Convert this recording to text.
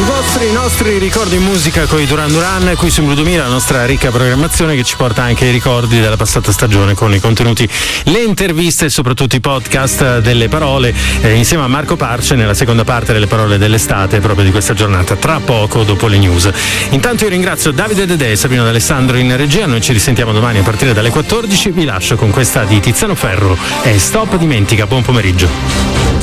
I nostri ricordi in musica con i Duran Duran, qui su Blu 2000, la nostra ricca programmazione che ci porta anche ai ricordi della passata stagione con i contenuti, le interviste e soprattutto i podcast delle parole, insieme a Marco Parce nella seconda parte delle parole dell'estate proprio di questa giornata, tra poco dopo le news. Intanto io ringrazio Davide Dedè e Sabrina D'Alessandro in regia, noi ci risentiamo domani a partire dalle 14, vi lascio con questa di Tiziano Ferro e Stop Dimentica, buon pomeriggio.